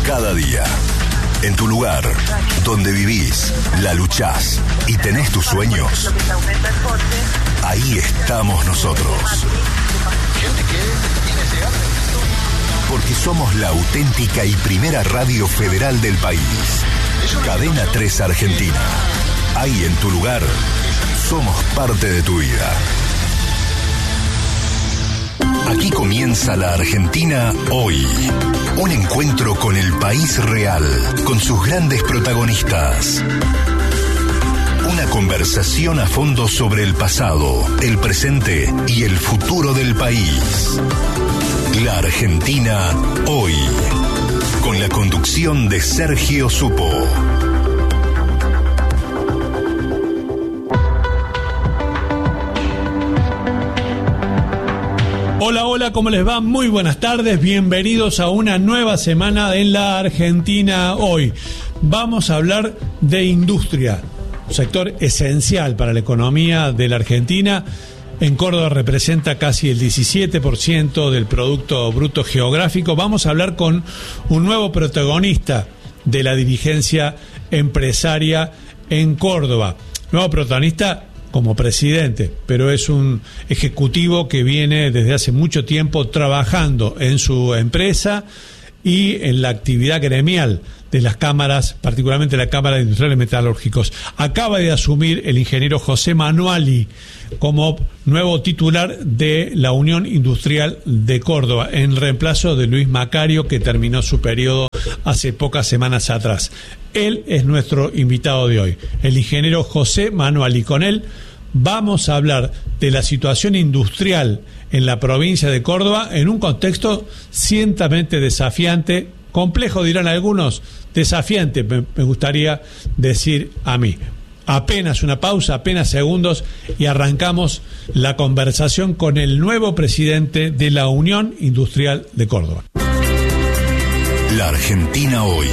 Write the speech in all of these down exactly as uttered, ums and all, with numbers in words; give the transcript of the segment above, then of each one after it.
cada día. En tu lugar, donde vivís, la luchás y tenés tus sueños, ahí estamos nosotros. Porque somos la auténtica y primera radio federal del país. Cadena tres Argentina. Ahí en tu lugar, somos parte de tu vida. Aquí comienza la Argentina hoy. Un encuentro con el país real, con sus grandes protagonistas. Una conversación a fondo sobre el pasado, el presente y el futuro del país. La Argentina hoy. Con la conducción de Sergio Supo. Hola, hola, ¿cómo les va? Muy buenas tardes, bienvenidos a una nueva semana en la Argentina hoy. Vamos a hablar de industria, un sector esencial para la economía de la Argentina. En Córdoba representa casi el diecisiete por ciento del Producto Bruto Geográfico. Vamos a hablar con un nuevo protagonista de la dirigencia empresaria en Córdoba. Nuevo protagonista como presidente, pero es un ejecutivo que viene desde hace mucho tiempo trabajando en su empresa y en la actividad gremial de las cámaras, particularmente la Cámara de Industriales Metalúrgicos. Acaba de asumir el ingeniero José Manuali como nuevo titular de la Unión Industrial de Córdoba, en reemplazo de Luis Macario, que terminó su periodo hace pocas semanas atrás. Él es nuestro invitado de hoy, el ingeniero José Manuali. Con él vamos a hablar de la situación industrial en la provincia de Córdoba en un contexto ciertamente desafiante, complejo dirán algunos, desafiante me, me gustaría decir a mí. Apenas una pausa, apenas segundos y arrancamos la conversación con el nuevo presidente de la Unión Industrial de Córdoba. La Argentina hoy.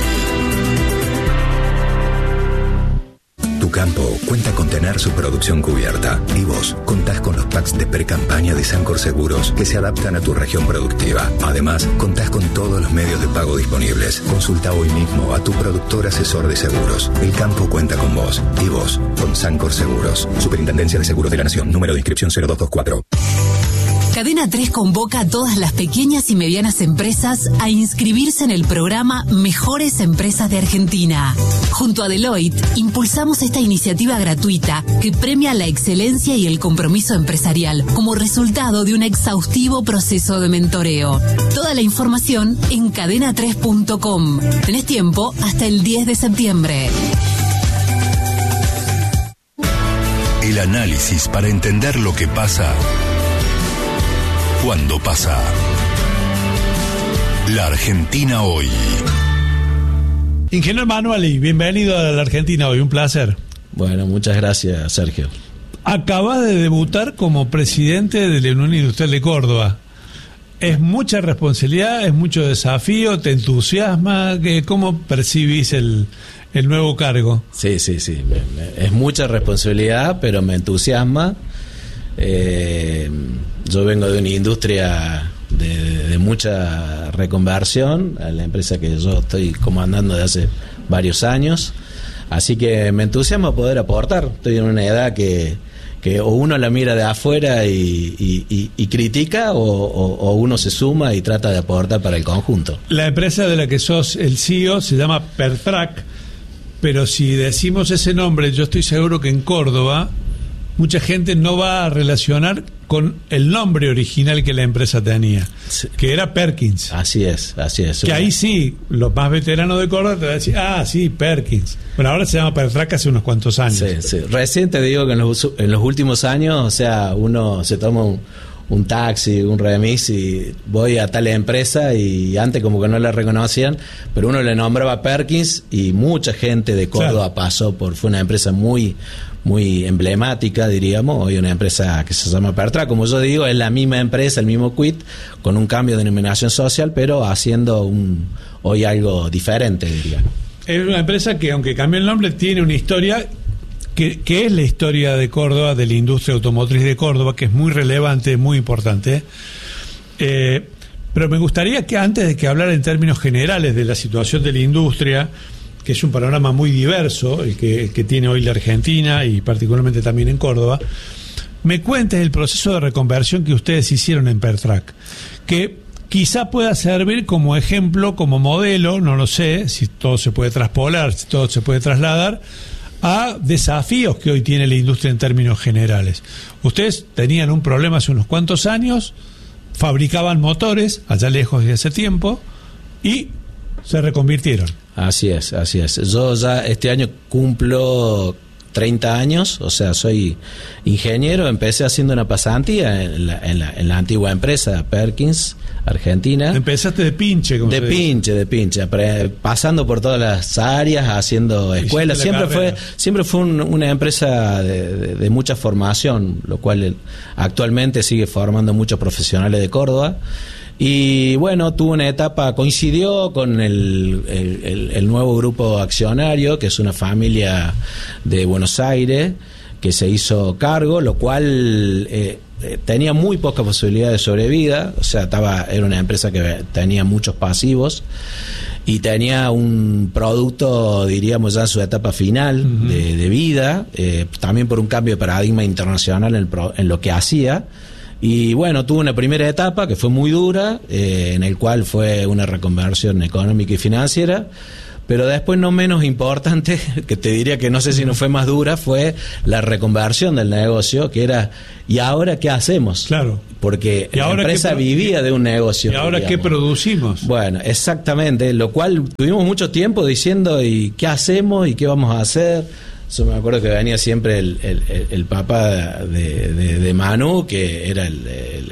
Tu campo cuenta con tener su producción cubierta y vos contás con los packs de pre-campaña de Sancor Seguros que se adaptan a tu región productiva. Además, contás con todos los medios de pago disponibles. Consulta hoy mismo a tu productor asesor de seguros. El campo cuenta con vos y vos con Sancor Seguros. Superintendencia de Seguros de la Nación. Número de inscripción cero dos dos cuatro. Cadena tres convoca a todas las pequeñas y medianas empresas a inscribirse en el programa Mejores Empresas de Argentina. Junto a Deloitte, impulsamos esta iniciativa gratuita que premia la excelencia y el compromiso empresarial como resultado de un exhaustivo proceso de mentoreo. Toda la información en cadena tres punto com. Tenés tiempo hasta el diez de septiembre. El análisis para entender lo que pasa cuando pasa. La Argentina hoy. Ingeniero Manuali, bienvenido a la Argentina hoy, un placer. Bueno, muchas gracias, Sergio. Acabas de debutar como presidente de la Unión Industrial de Córdoba. ¿Es mucha responsabilidad, es mucho desafío, te entusiasma? ¿Cómo percibís el, el nuevo cargo? Sí, sí, sí, es mucha responsabilidad, pero me entusiasma. Eh, yo vengo de una industria de, de mucha reconversión, a la empresa que yo estoy comandando desde hace varios años, así que me entusiasma poder aportar. Estoy en una edad que, que o uno la mira de afuera y, y, y, y critica, o, o, o uno se suma y trata de aportar para el conjunto. La empresa de la que sos el C E O se llama Pertrac, pero si decimos ese nombre, yo estoy seguro que en Córdoba mucha gente no va a relacionar con el nombre original que la empresa tenía, sí, que era Perkins. Así es, así es. Que ahí sí, los más veteranos de Córdoba te van a decir, ah, sí, Perkins. Bueno, ahora se llama Pertrac hace unos cuantos años. Sí, sí. Recién te digo que en los, en los últimos años, o sea, uno se toma un, un taxi, un remis y voy a tal empresa y antes como que no la reconocían, pero uno le nombraba Perkins y mucha gente de Córdoba, claro, pasó por, fue una empresa muy muy emblemática, diríamos. Hoy una empresa que se llama Pertrac, como yo digo, es la misma empresa, el mismo quit, con un cambio de denominación social, pero haciendo un hoy algo diferente, diría. Es una empresa que, aunque cambió el nombre, tiene una historia que, que es la historia de Córdoba, de la industria automotriz de Córdoba, que es muy relevante, muy importante. Eh, Pero me gustaría que antes de que hablara en términos generales de la situación de la industria, que es un panorama muy diverso, el que, el que tiene hoy la Argentina y particularmente también en Córdoba, me cuentes el proceso de reconversión que ustedes hicieron en Pertrac, que quizá pueda servir como ejemplo, como modelo, no lo sé, si todo se puede traspolar, si todo se puede trasladar, a desafíos que hoy tiene la industria en términos generales. Ustedes tenían un problema hace unos cuantos años, fabricaban motores allá lejos de ese tiempo y se reconvirtieron. Así es, así es. Yo ya este año cumplo treinta años, o sea, soy ingeniero. Empecé haciendo una pasantía en la, en la, en la antigua empresa Perkins, Argentina. Empezaste de pinche, como de pinche, de pinche, pasando por todas las áreas, haciendo escuelas. Siempre fue, siempre fue un, una empresa de, de, de mucha formación, lo cual actualmente sigue formando muchos profesionales de Córdoba. Y bueno, tuvo una etapa, coincidió con el, el, el, el nuevo grupo accionario, que es una familia de Buenos Aires, que se hizo cargo, lo cual eh, eh, tenía muy poca posibilidad de sobrevida. O sea, estaba, era una empresa que tenía muchos pasivos y tenía un producto, diríamos, ya en su etapa final uh-huh. de, de vida, eh, también por un cambio de paradigma internacional en, el pro, en lo que hacía. Y bueno, tuvo una primera etapa que fue muy dura, eh, en el cual fue una reconversión económica y financiera, pero después, no menos importante, que te diría que no sé si no fue más dura, fue la reconversión del negocio, que era, ¿y ahora qué hacemos? Claro. Porque ¿Y la ahora empresa qué, vivía de un negocio. ¿Y ahora digamos. qué producimos? Bueno, exactamente, lo cual tuvimos mucho tiempo diciendo, ¿y qué hacemos? ¿Y qué vamos a hacer? Yo me acuerdo que venía siempre el, el, el papá de, de, de Manu, que era el,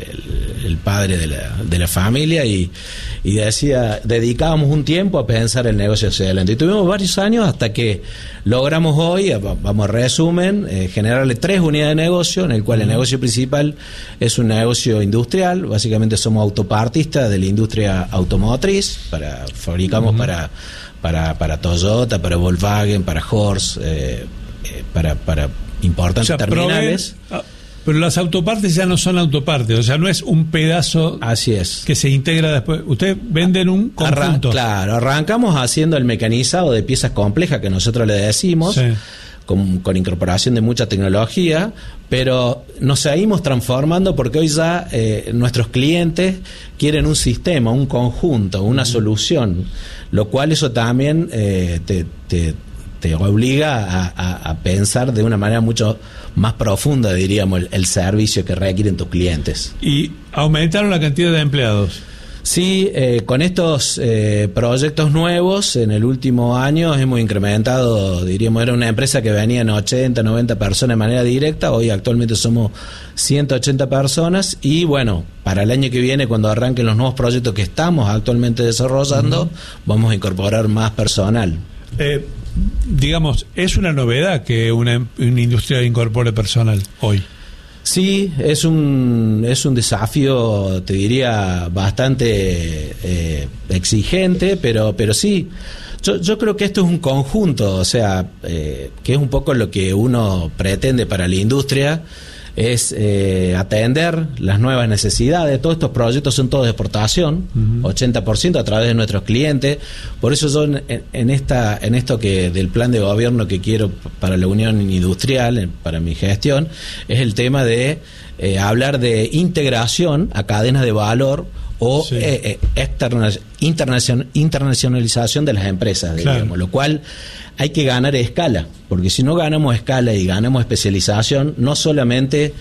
el, el padre de la, de la familia, y, y decía, dedicábamos un tiempo a pensar el negocio hacia adelante. Y tuvimos varios años hasta que logramos hoy, vamos a resumen, eh, generarle tres unidades de negocio, en el cual el negocio principal es un negocio industrial. Básicamente somos autopartistas de la industria automotriz, para fabricamos uh-huh. para... Para, para Toyota, para Volkswagen, para Horst, eh, eh, para, para importantes o sea, terminales. Proveen, pero las autopartes ya no son autopartes, o sea, no es un pedazo Así es. que se integra después. Ustedes venden un conjunto. Arran- claro, arrancamos haciendo el mecanizado de piezas complejas, que nosotros le decimos, sí. con, con incorporación de mucha tecnología, pero nos seguimos transformando porque hoy ya eh, nuestros clientes quieren un sistema, un conjunto, una solución, lo cual eso también eh, te, te, te obliga a, a, a pensar de una manera mucho más profunda, diríamos, el, el servicio que requieren tus clientes. ¿Y aumentaron la cantidad de empleados? Sí, eh, con estos eh, proyectos nuevos, en el último año hemos incrementado, diríamos, era una empresa que venían ochenta, noventa personas de manera directa, hoy actualmente somos ciento ochenta personas, y bueno, para el año que viene, cuando arranquen los nuevos proyectos que estamos actualmente desarrollando, uh-huh. vamos a incorporar más personal. Eh, digamos, es una novedad que una, una industria incorpore personal hoy. Sí, es un es un desafío, te diría, bastante eh, exigente, pero pero sí, yo, yo creo que esto es un conjunto, o sea, eh, que es un poco lo que uno pretende para la industria, es eh, atender las nuevas necesidades. Todos estos proyectos son todos de exportación, uh-huh. ochenta por ciento a través de nuestros clientes. Por eso yo en, en esta en esto que del plan de gobierno que quiero para la Unión Industrial, para mi gestión, es el tema de eh, hablar de integración a cadenas de valor o sí. eh, eh, externa, internacion, internacionalización de las empresas, digamos, claro. Lo cual hay que ganar escala, porque si no ganamos escala y ganamos especialización, no solamente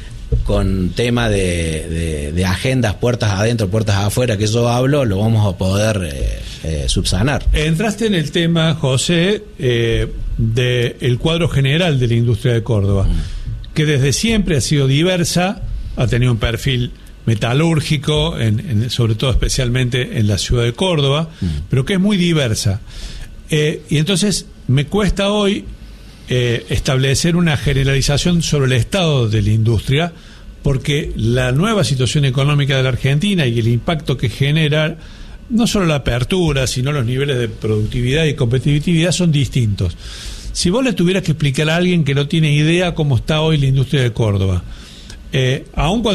con tema de, de, de agendas puertas adentro, puertas afuera, que yo hablo, lo vamos a poder eh, eh, subsanar. Entraste en el tema, José, eh, del cuadro general de la industria de Córdoba, mm. que desde siempre ha sido diversa, ha tenido un perfil metalúrgico, en, en, sobre todo especialmente en la ciudad de Córdoba, mm. pero que es muy diversa. Eh, y entonces me cuesta hoy eh, establecer una generalización sobre el estado de la industria, porque la nueva situación económica de la Argentina y el impacto que genera, no solo la apertura, sino los niveles de productividad y competitividad son distintos. Si vos le tuvieras que explicar a alguien que no tiene idea cómo está hoy la industria de Córdoba, eh, aun cuando te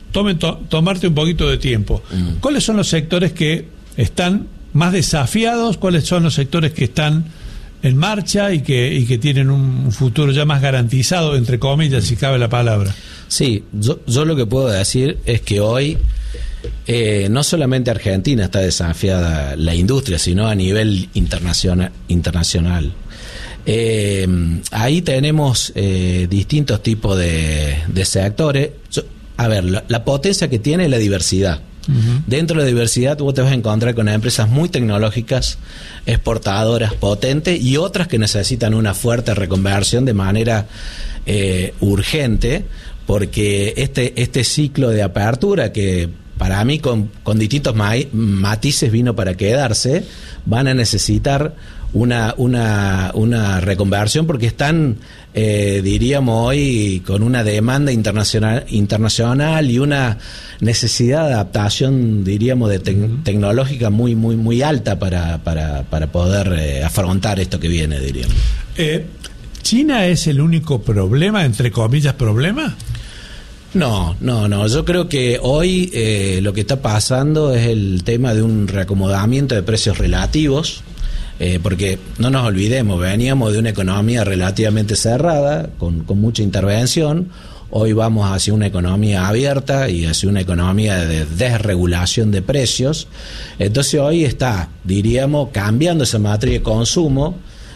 tomen to, tomarte un poquito de tiempo. Mm. ¿Cuáles son los sectores que están más desafiados? ¿Cuáles son los sectores que están en marcha y que, y que tienen un futuro ya más garantizado, entre comillas, si cabe la palabra? Sí, yo, yo lo que puedo decir es que hoy eh, no solamente Argentina está desafiada la industria, sino a nivel internacional. internacional. Eh, ahí tenemos eh, distintos tipos de, de sectores. Yo, a ver, la, la potencia que tiene es la diversidad. Uh-huh. Dentro de la diversidad vos te vas a encontrar con empresas muy tecnológicas, exportadoras, potentes, y otras que necesitan una fuerte reconversión de manera eh, urgente, porque este, este ciclo de apertura que para mí con, con distintos ma- matices vino para quedarse, van a necesitar una, una, una reconversión porque están, eh, diríamos hoy, con una demanda internacional, internacional y una necesidad de adaptación, diríamos, de te- tecnológica muy, muy, muy alta para, para, para poder eh, afrontar esto que viene, diríamos. Eh, ¿China es el único problema, entre comillas, problema? No, no, no. Yo creo que hoy eh, lo que está pasando es el tema de un reacomodamiento de precios relativos, eh, porque no nos olvidemos, veníamos de una economía relativamente cerrada, con, con mucha intervención. Hoy vamos hacia una economía abierta y hacia una economía de desregulación de precios. Entonces hoy está, diríamos, cambiando esa matriz de consumo,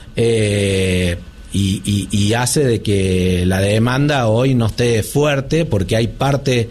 eh, Y, y, y hace de que la demanda hoy no esté fuerte porque hay parte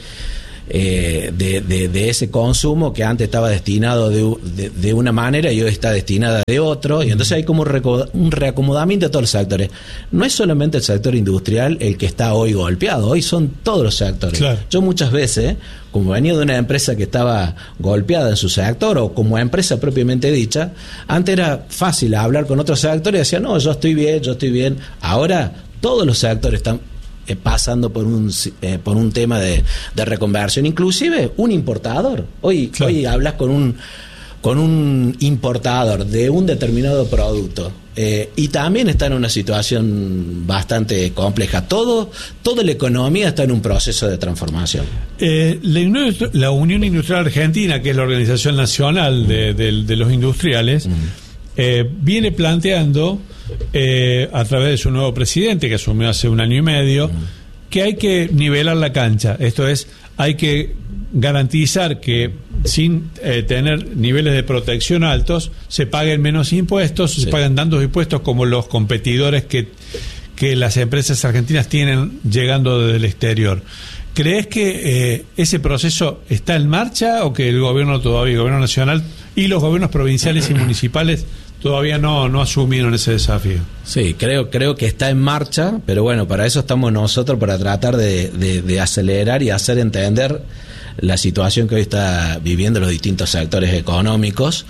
eh, de, de, de ese consumo que antes estaba destinado de, de, de una manera y hoy está destinada de otro, y entonces hay como un reacomodamiento de todos los sectores. No es solamente el sector industrial el que está hoy golpeado, hoy son todos los sectores. Claro. Yo muchas veces, como venía de una empresa que estaba golpeada en su sector o como empresa propiamente dicha, antes era fácil hablar con otros sectores y decían, no, yo estoy bien, yo estoy bien. Ahora todos los sectores están eh, pasando por un eh, por un tema de, de reconversión, inclusive un importador. Hoy, claro. hoy hablas con un con un importador de un determinado producto eh, y también está en una situación bastante compleja. Todo, toda la economía está en un proceso de transformación. Eh, la, la Unión Industrial Argentina, que es la organización nacional de, de, de los industriales, mm. eh, viene planteando eh, a través de su nuevo presidente, que asumió hace un año y medio, mm. que hay que nivelar la cancha. Esto es, hay que garantizar que sin eh, tener niveles de protección altos se paguen menos impuestos, sí. se pagan tantos impuestos como los competidores que, que las empresas argentinas tienen llegando desde el exterior. ¿Crees que eh, ese proceso está en marcha o que el gobierno todavía, el gobierno nacional y los gobiernos provinciales y municipales todavía no, no asumieron ese desafío? Sí, creo, creo que está en marcha, pero bueno, para eso estamos nosotros, para tratar de, de, de acelerar y hacer entender la situación que hoy está viviendo los distintos sectores económicos.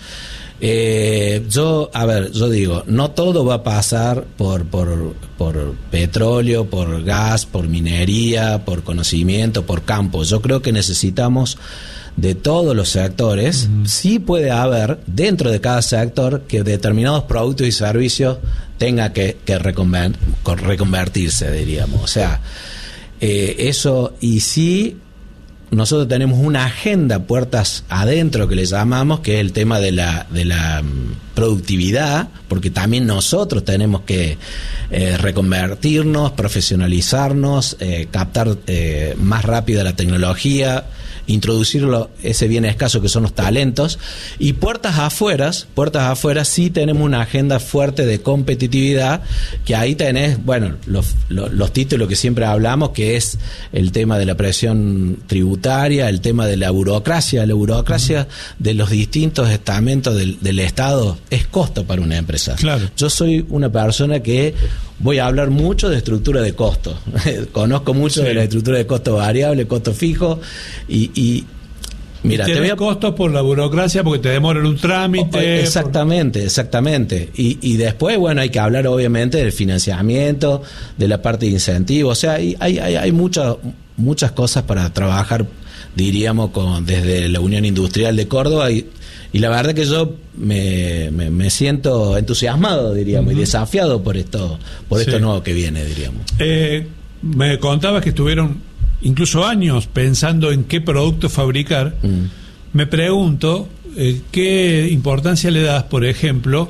Eh, yo, a ver, yo digo, no todo va a pasar por, por, por petróleo, por gas, por minería, por conocimiento, por campo. Yo creo que necesitamos de todos los sectores. Uh-huh. Sí puede haber dentro de cada sector que determinados productos y servicios tenga que, que reconver, reconvertirse, diríamos. O sea, eh, eso, y sí, nosotros tenemos una agenda puertas adentro que le llamamos, que es el tema de la de la um, productividad, porque también nosotros tenemos que eh, reconvertirnos, profesionalizarnos, eh, captar eh, más rápido la tecnología, introducirlo, ese bien escaso que son los talentos, y puertas afuera, puertas afuera sí tenemos una agenda fuerte de competitividad, que ahí tenés, bueno, los, los, los títulos que siempre hablamos, que es el tema de la presión tributaria, el tema de la burocracia, la burocracia de los distintos estamentos del, del Estado es costo para una empresa. Claro. Yo soy una persona que voy a hablar mucho de estructura de costo. Conozco mucho sí. de la estructura de costo variable, costo fijo, y, y mira, te voy a costos por la burocracia porque te demoran un trámite. Exactamente, por... exactamente. Y, y después, bueno, hay que hablar obviamente del financiamiento, de la parte de incentivos. O sea, hay, hay, hay muchas, muchas cosas para trabajar, diríamos, con, desde la Unión Industrial de Córdoba, y Y la verdad que yo me, me, me siento entusiasmado, diríamos, uh-huh. y desafiado por esto por sí. esto nuevo que viene, diríamos. Eh, me contabas que estuvieron incluso años pensando en qué producto fabricar, mm. me pregunto eh, qué importancia le das, por ejemplo,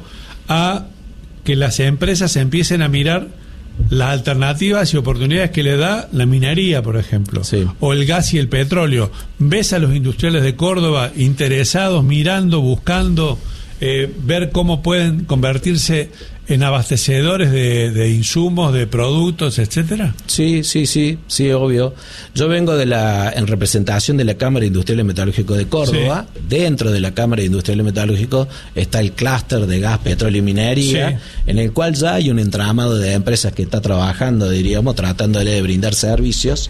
a que las empresas empiecen a mirar las alternativas y oportunidades que le da la minería, por ejemplo, sí. o el gas y el petróleo. ¿Ves a los industriales de Córdoba interesados, mirando, buscando, eh, ver cómo pueden convertirse en abastecedores de, de insumos, de productos, etcétera? Sí, sí, sí, sí, obvio. Yo vengo de la en representación de la Cámara Industrial y Metalúrgico de Córdoba. Sí. Dentro de la Cámara Industrial y Metalúrgico está el clúster de gas, petróleo y minería, sí. en el cual ya hay un entramado de empresas que está trabajando, diríamos, tratándole de brindar servicios.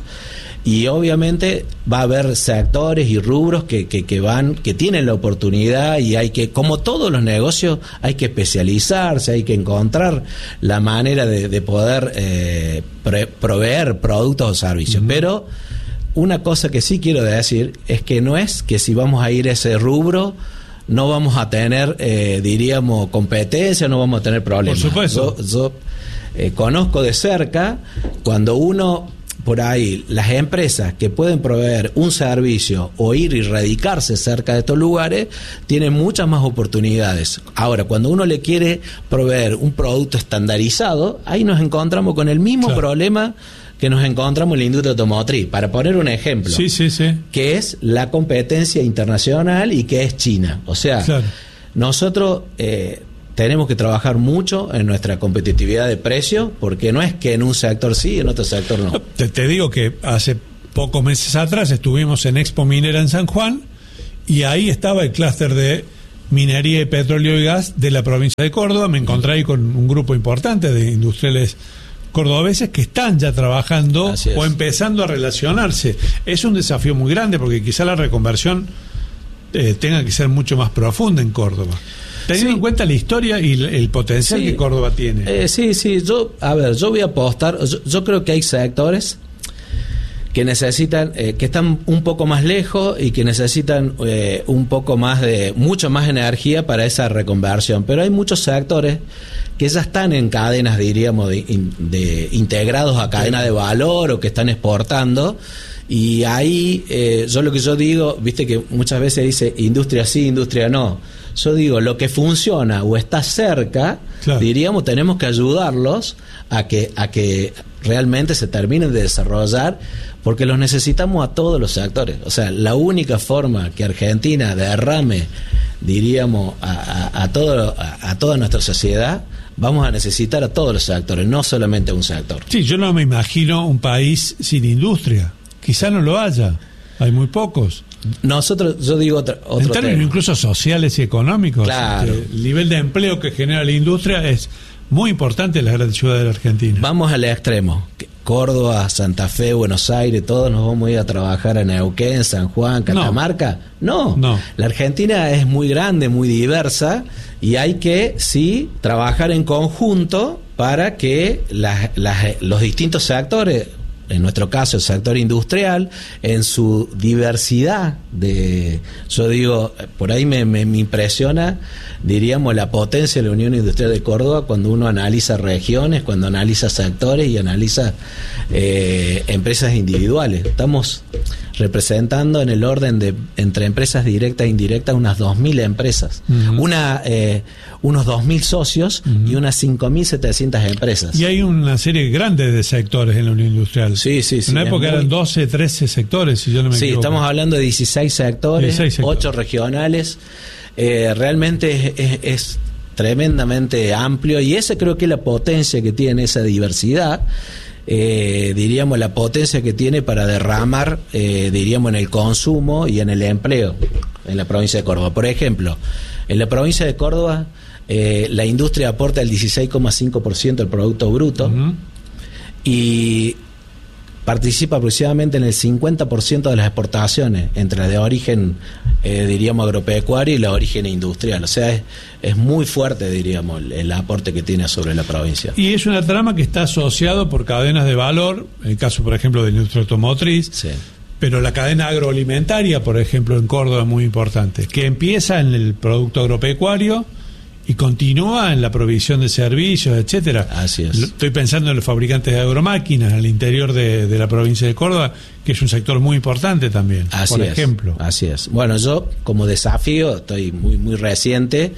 Y obviamente va a haber sectores y rubros que, que, que van, que tienen la oportunidad, y hay que, como todos los negocios, hay que especializarse, hay que encontrar la manera de, de poder eh, pre, proveer productos o servicios. Uh-huh. Pero una cosa que sí quiero decir es que no es que si vamos a ir a ese rubro no vamos a tener, eh, diríamos, competencia, no vamos a tener problemas. Por supuesto. Yo, yo eh, conozco de cerca cuando uno... Por ahí, las empresas que pueden proveer un servicio o ir y radicarse cerca de estos lugares tienen muchas más oportunidades. Ahora, cuando uno le quiere proveer un producto estandarizado, ahí nos encontramos con el mismo claro. problema que nos encontramos en la industria automotriz. Para poner un ejemplo, sí, sí, sí. que es la competencia internacional y que es China. O sea, claro. nosotros... Eh, tenemos que trabajar mucho en nuestra competitividad de precio, porque no es que en un sector sí y en otro sector no. Te, te digo que hace pocos meses atrás estuvimos en Expo Minera en San Juan, y ahí estaba el clúster de minería y petróleo y gas de la provincia de Córdoba. Me encontré ahí con un grupo importante de industriales cordobeses que están ya trabajando o empezando a relacionarse. Es un desafío muy grande, porque quizá la reconversión eh, tenga que ser mucho más profunda en Córdoba, teniendo sí. en cuenta la historia y el, el potencial sí. que Córdoba tiene. Eh, sí, sí, yo, a ver, yo voy a apostar, yo, yo creo que hay sectores que necesitan, eh, que están un poco más lejos y que necesitan eh, un poco más de, mucho más energía para esa reconversión, pero hay muchos sectores que ya están en cadenas, diríamos, de, de integrados a cadena de valor, o que están exportando. Y ahí, eh, yo lo que yo digo, viste que muchas veces dice industria sí, industria no. Yo digo, lo que funciona o está cerca, claro. diríamos, tenemos que ayudarlos a que a que realmente se terminen de desarrollar, porque los necesitamos a todos los sectores. O sea, la única forma que Argentina derrame, diríamos, a, a, a, todo, a, a toda nuestra sociedad, vamos a necesitar a todos los sectores, no solamente a un sector. Sí, yo no me imagino un país sin industria. Quizá no lo haya, hay muy pocos. Nosotros, yo digo otro, otro en términos tema. Incluso sociales y económicos. Claro. El nivel de empleo que genera la industria es muy importante en las grandes ciudades de la Argentina. Vamos al extremo. Córdoba, Santa Fe, Buenos Aires, todos nos vamos a ir a trabajar en Neuquén, San Juan, Catamarca. No. no, no. La Argentina es muy grande, muy diversa, y hay que, sí, trabajar en conjunto para que las, las, los distintos sectores, en nuestro caso el sector industrial, en su diversidad de, yo digo, por ahí me, me, me impresiona, diríamos, la potencia de la Unión Industrial de Córdoba cuando uno analiza regiones, cuando analiza sectores y analiza eh, empresas individuales. Estamos representando en el orden de entre empresas directas e indirectas unas dos mil empresas, uh-huh. una eh, unos dos mil socios uh-huh. y unas cinco mil setecientas empresas. Y hay una serie grande de sectores en la Unión Industrial. Sí, sí, sí. En una época muy... eran doce, trece sectores, si yo no me sí, equivoco. Sí, estamos hablando de dieciséis sectores, dieciséis sectores. ocho regionales. Eh, realmente es, es, es tremendamente amplio, y esa creo que es la potencia que tiene esa diversidad. Eh, diríamos, la potencia que tiene para derramar, eh, diríamos, en el consumo y en el empleo en la provincia de Córdoba. Por ejemplo, en la provincia de Córdoba, eh, la industria aporta el dieciséis coma cinco por ciento del Producto Bruto, uh-huh. y participa aproximadamente en el cincuenta por ciento de las exportaciones, entre las de origen, eh, diríamos, agropecuario y la de origen industrial. O sea, es, es muy fuerte, diríamos, el, el aporte que tiene sobre la provincia. Y es una trama que está asociado por cadenas de valor, en el caso, por ejemplo, de la industria automotriz, sí. pero la cadena agroalimentaria, por ejemplo, en Córdoba es muy importante, que empieza en el producto agropecuario y continúa en la provisión de servicios, etcétera. Así es. Estoy pensando en los fabricantes de agromáquinas al interior de, de la provincia de Córdoba, que es un sector muy importante también, Así por es, ejemplo. Así es. Bueno, yo como desafío, estoy muy, muy reciente,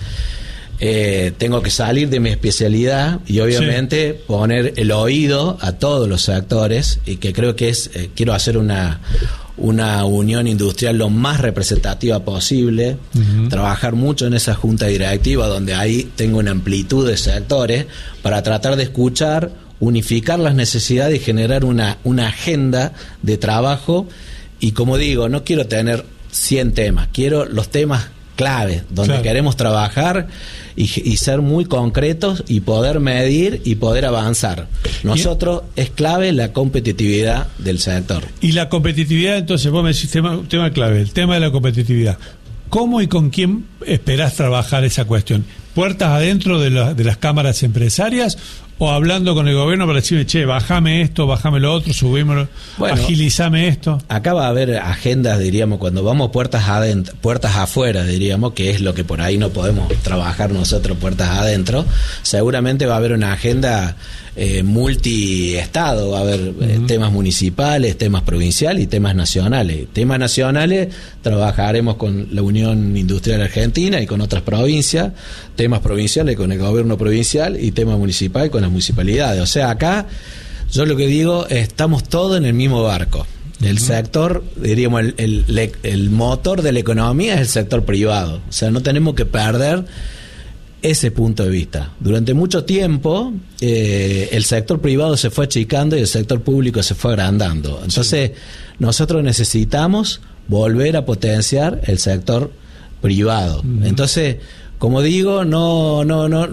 Eh, tengo que salir de mi especialidad y obviamente sí. poner el oído a todos los sectores, y que creo que es, eh, quiero hacer una una unión industrial lo más representativa posible, uh-huh. trabajar mucho en esa junta directiva donde ahí tengo una amplitud de sectores para tratar de escuchar, unificar las necesidades y generar una, una agenda de trabajo. Y como digo, no quiero tener cien temas, quiero los temas clave donde claro. queremos trabajar y, y ser muy concretos y poder medir y poder avanzar. Nosotros y, es clave la competitividad del sector. Y la competitividad, entonces vos me decís tema, tema clave, el tema de la competitividad. ¿Cómo y con quién esperás trabajar esa cuestión? ¿Puertas adentro de, la, de las cámaras empresarias o hablando con el gobierno para decirme, che, bajame esto, bajame lo otro, subímoslo, bueno, agilizame esto? Acá va a haber agendas, diríamos, cuando vamos puertas adentro, puertas afuera, diríamos, que es lo que por ahí no podemos trabajar nosotros puertas adentro. Seguramente va a haber una agenda eh, multiestado, va a haber uh-huh. eh, temas municipales, temas provinciales y temas nacionales. Temas nacionales trabajaremos con la Unión Industrial Argentina y con otras provincias, temas provinciales con el gobierno provincial y temas municipales con las municipalidades. O sea, acá yo lo que digo, estamos todos en el mismo barco. El uh-huh. sector, diríamos, el, el, el motor de la economía es el sector privado. O sea, no tenemos que perder ese punto de vista. Durante mucho tiempo eh, el sector privado se fue achicando y el sector público se fue agrandando. Entonces, sí. nosotros necesitamos volver a potenciar el sector privado. Uh-huh. Entonces, como digo, no, no, no